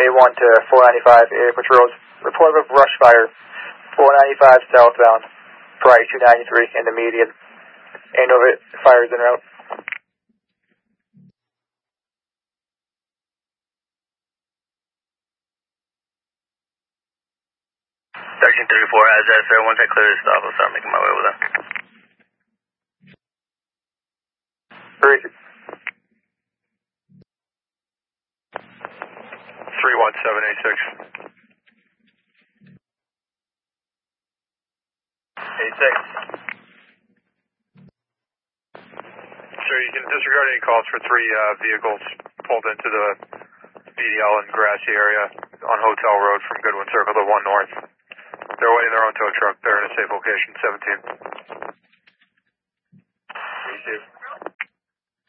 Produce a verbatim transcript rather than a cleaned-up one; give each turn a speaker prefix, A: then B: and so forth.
A: A one to four ninety-five, area patrols. Report of brush fire, four ninety-five southbound, prior two ninety-three in the median. Ain't no fires en route.
B: thirteen thirty-four has that, sir. Once I clear this stop, I'll start making my way over there.
A: Three.
C: three one seven eight six.
B: eight six.
C: Sir, you can disregard any calls for three uh, vehicles pulled into the B D L and grassy area on Hotel Road from Goodwin Circle to one north. They're waiting their own tow truck. They're in a safe location, seventeen.
B: three two.